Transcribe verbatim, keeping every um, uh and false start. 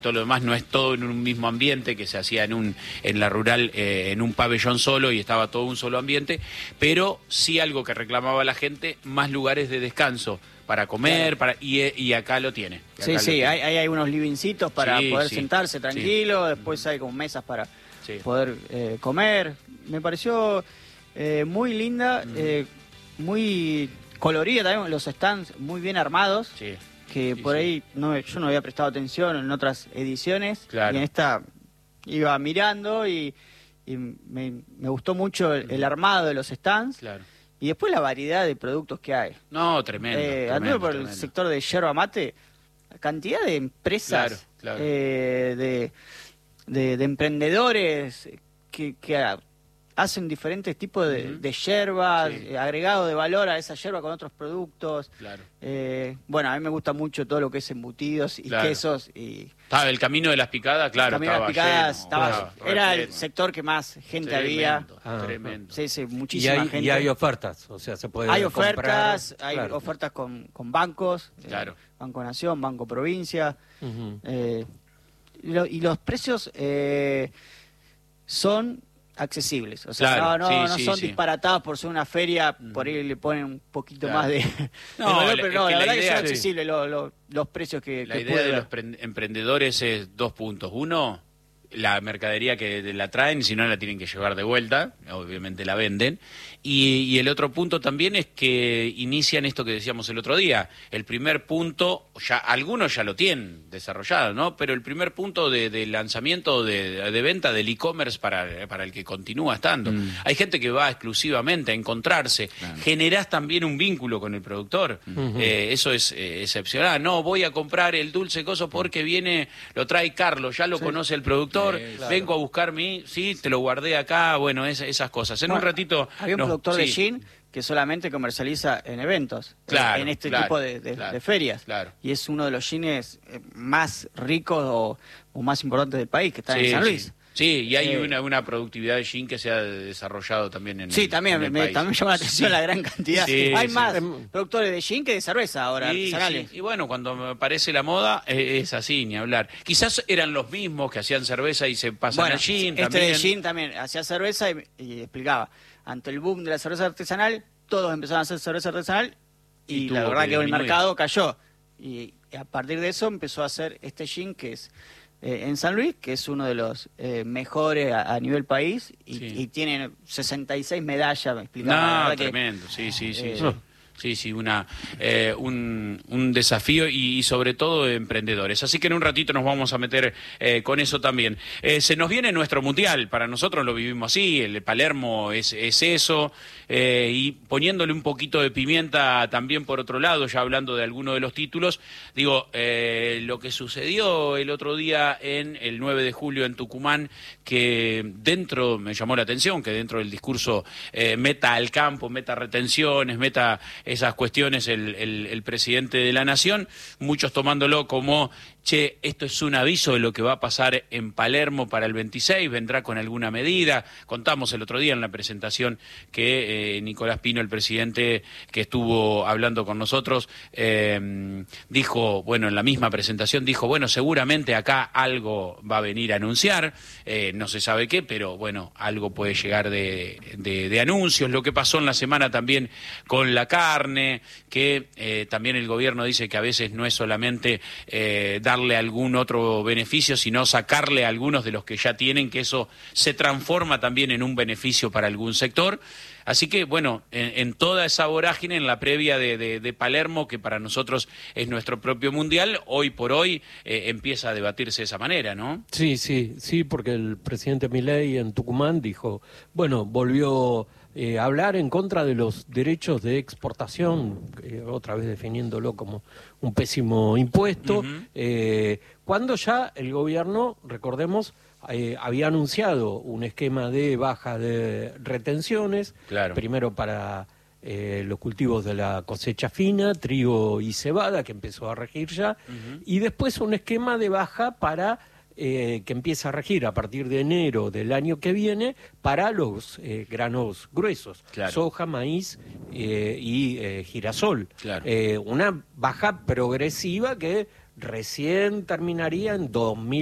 Todo lo demás no es todo en un mismo ambiente, que se hacía en un en la rural, eh, en un pabellón solo y estaba todo un solo ambiente, pero sí algo que reclamaba la gente, más lugares de descanso para comer, claro. para y, y acá lo tiene. Acá sí, lo sí, tiene. Hay, hay unos livingcitos para sí, poder sí, sentarse tranquilo, sí. después hay como mesas para sí. poder eh, comer. Me pareció eh, muy linda, mm. eh, muy colorida también, los stands muy bien armados. Sí. que sí, por sí. ahí no, yo no había prestado atención en otras ediciones, claro. y en esta iba mirando y, y me, me gustó mucho el, el armado de los stands, claro. y después la variedad de productos que hay. No, tremendo. Eh, tremendo anduve por tremendo. el sector de yerba mate, la cantidad de empresas, claro, claro. Eh, de, de, de emprendedores que, que hacen diferentes tipos de, uh-huh. de yerbas, sí. eh, agregado de valor a esa yerba con otros productos. Claro. Eh, bueno, a mí me gusta mucho todo lo que es embutidos y claro. quesos. Y estaba el camino de las picadas, claro. El camino de las picadas lleno, estaba, estaba, era lleno. El sector que más gente tremendo, había. Ah, tremendo. Sí, sí, muchísima y hay, gente. Y hay ofertas, o sea, se puede Hay ofertas, comprar, hay claro. ofertas con, con bancos, claro. eh, Banco Nación, Banco Provincia. Uh-huh. eh, y, lo, y los precios eh, son accesibles, o sea, claro, no, no, sí, no sí, son sí. disparatados por ser una feria, mm. por ahí le ponen un poquito claro. más de, no, de valor, la, pero no, es la, que verdad la idea, que son sí. accesibles lo, lo, los precios que La que idea de ver. Los emprendedores es dos puntos. Uno, la mercadería que la traen, si no la tienen que llevar de vuelta, obviamente la venden. Y, y el otro punto también es que inician esto que decíamos el otro día. El primer punto, ya algunos ya lo tienen desarrollado, ¿no? Pero el primer punto de, de lanzamiento de, de venta del e-commerce para, para el que continúa estando. Mm. Hay gente que va exclusivamente a encontrarse. Claro. Generás también un vínculo con el productor. Uh-huh. Eh, eso es eh, excepcional. No, voy a comprar el dulce coso porque viene, lo trae Carlos, ya lo sí. conoce el productor. Sí, claro. Vengo a buscar mi, sí, te lo guardé acá. Bueno, es, esas cosas. En bueno, un ratito... Había un nos, productor sí. de gin que solamente comercializa en eventos, claro, en este claro, tipo de, de, claro, de ferias. Claro. Y es uno de los gines más ricos o, o más importantes del país, que está sí, en San Luis. Sí. Sí, y hay eh, una, una productividad de gin que se ha desarrollado también en Sí, el, también, en el me, país. también llama la atención sí. la gran cantidad. Sí, hay sí. más productores de gin que de cerveza ahora, sí, artesanales. Sí. Y bueno, cuando aparece la moda, eh, es así, ni hablar. Quizás eran los mismos que hacían cerveza y se pasan bueno, al gin este también. de gin también hacía cerveza y, y explicaba. Ante el boom de la cerveza artesanal, todos empezaron a hacer cerveza artesanal y, y la verdad que, que el mercado cayó. Y a partir de eso empezó a hacer este gin que es eh, en San Luis, que es uno de los eh, mejores a, a nivel país y, sí. y tiene sesenta y seis medallas, me explicaba. No, tremendo, que, sí, sí, sí. Eh, sí. Sí, sí, una, eh, un, un desafío y, y sobre todo emprendedores. Así que en un ratito nos vamos a meter eh, con eso también. Eh, se nos viene nuestro mundial, para nosotros lo vivimos así, el Palermo es, es eso, eh, y poniéndole un poquito de pimienta también por otro lado, ya hablando de alguno de los títulos, digo, eh, lo que sucedió el otro día en el nueve de julio en Tucumán, que dentro, me llamó la atención, que dentro del discurso eh, meta al campo, meta retenciones, meta... esas cuestiones el, el, el presidente de la Nación, muchos tomándolo como, che, esto es un aviso de lo que va a pasar en Palermo para el veintiséis, vendrá con alguna medida. Contamos el otro día en la presentación que eh, Nicolás Pino, el presidente que estuvo hablando con nosotros, eh, dijo, bueno, en la misma presentación dijo, bueno, seguramente acá algo va a venir a anunciar, eh, no se sabe qué, pero bueno, algo puede llegar de, de, de anuncios. Lo que pasó en la semana también con la carne, que eh, también el gobierno dice que a veces no es solamente eh, darle algún otro beneficio, sino sacarle a algunos de los que ya tienen, que eso se transforma también en un beneficio para algún sector. Así que, bueno, en, en toda esa vorágine, en la previa de, de, de Palermo, que para nosotros es nuestro propio mundial, hoy por hoy eh, empieza a debatirse de esa manera, ¿no? Sí, sí, sí, porque el presidente Milei en Tucumán dijo, bueno, volvió eh, a hablar en contra de los derechos de exportación, eh, otra vez definiéndolo como un pésimo impuesto, uh-huh. eh, cuando ya el gobierno, recordemos, Eh, había anunciado un esquema de baja de retenciones, claro. primero para eh, los cultivos de la cosecha fina, trigo y cebada, que empezó a regir ya, uh-huh. y después un esquema de baja para eh, que empieza a regir a partir de enero del año que viene para los eh, granos gruesos, claro. soja, maíz eh, y eh, girasol. Claro. Eh, una baja progresiva que recién terminaría en dos mil